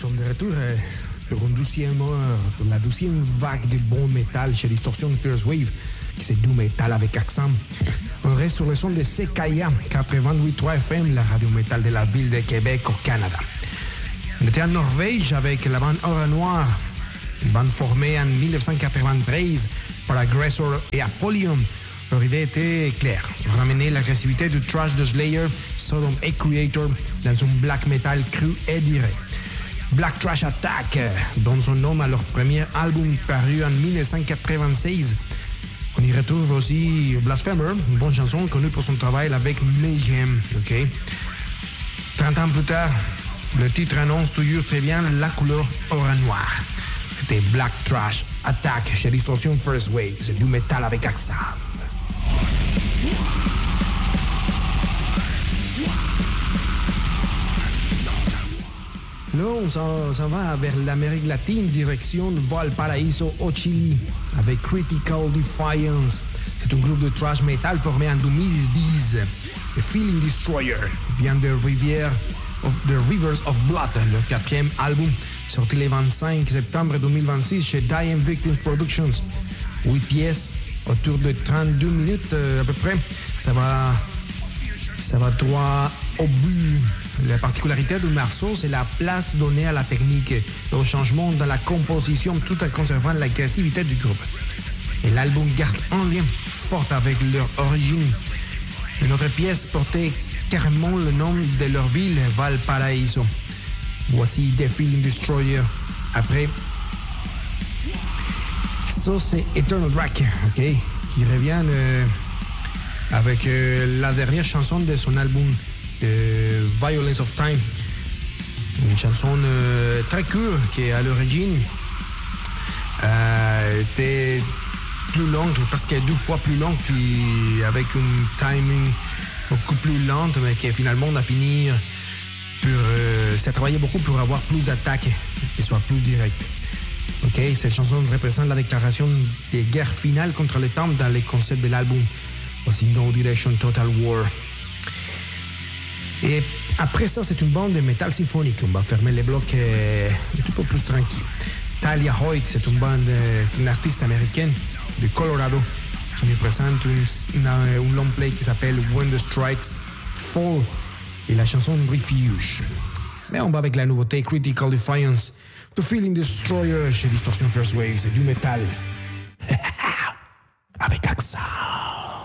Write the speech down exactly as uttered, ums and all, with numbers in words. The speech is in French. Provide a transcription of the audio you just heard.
sommes de retour euh, pour une douzième heure, pour la douzième vague de bon métal chez Distortion First Wave, qui c'est du métal avec accent. On reste sur le son de C K I A quatre-vingt-huit point trois F M, la radio métal de la ville de Québec au Canada. On était en Norvège avec la bande Aura Noire, une bande formée en dix-neuf cent quatre-vingt-treize par Aggressor et Apollyon. Leur idée était claire, ramener l'agressivité du thrash de Slayer, Sodom et Creator dans un black metal cru et direct. Black Trash Attack donne son nom à leur premier album paru en dix-neuf cent quatre-vingt-seize. On y retrouve aussi Blasphemer, une bonne chanson connue pour son travail avec Mayhem. Okay. trente ans plus tard, le titre annonce toujours très bien la couleur aura noire. C'était Black Trash Attack chez Distortion First Wave. C'est du métal avec accent. Là, on s'en, s'en va vers l'Amérique latine, direction Valparaíso au Chili, avec Critical Defiance. C'est un groupe de thrash metal formé en deux mille dix. The Feeling Destroyer vient de Rivière of the Rivers of Blood, leur quatrième album, sorti le vingt-cinq septembre deux mille vingt-six chez Dying Victims Productions. Huit pièces, autour de trente-deux minutes euh, à peu près. Ça va, ça va droit au but. La particularité du morceau, c'est la place donnée à la technique et au changement dans la composition tout en conservant l'agressivité du groupe. Et l'album garde un lien fort avec leur origine. Une autre pièce portait carrément le nom de leur ville, Valparaíso. Voici The Feeling Destroyer. Après, ça c'est Eternal Drag, ok, qui revient euh, avec euh, la dernière chanson de son album, euh, Violence of Time. Une chanson euh, très courte qui à l'origine euh, était plus longue, presque deux fois plus longue, puis avec un timing beaucoup plus lente, mais qui finalement on a fini pour euh, ça travaillait beaucoup pour avoir plus d'attaques qui soient plus directes. Ok, cette chanson représente la déclaration des guerres finales contre le temps dans les concepts de l'album, aussi No Direction Total War. Et après ça, c'est une bande de métal symphonique. On va fermer les blocs euh, un petit peu plus tranquille. Talia Hoyt, c'est une bande, euh, une artiste américaine de Colorado qui nous présente une, une, une long play qui s'appelle When the Strikes Fall et la chanson Refuge. Mais on va avec la nouveauté Critical Defiance, The Feeling Destroyer chez Distortion First Wave, c'est du métal avec accent.